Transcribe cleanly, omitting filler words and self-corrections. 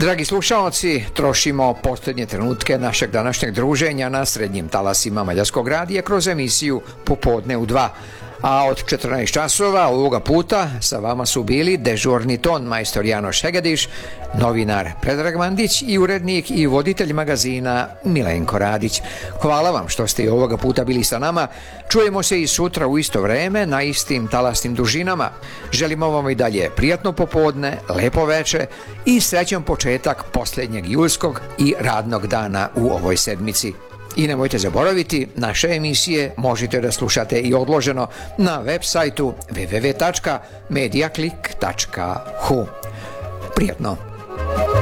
Dragi slušalci, trošimo posljednje trenutke našeg današnjeg druženja na srednjim talasima Mađarskog radija kroz emisiju Popodne u 2. A od 14 časova ovoga puta sa vama su bili dežurni ton majstor Janoš Hegediš, novinar Predrag Mandić i urednik i voditelj magazina Milenko Radić. Hvala vam što ste i ovoga puta bili sa nama. Čujemo se i sutra u isto vreme na istim talasnim dužinama. Želimo vam i dalje prijatno popodne, lepo veče i srećan početak posljednjeg julskog i radnog dana u ovoj sedmici. I nemojte zaboraviti, naše emisije možete da slušate i odloženo na web sajtu www.mediaclick.hu. Prijatno!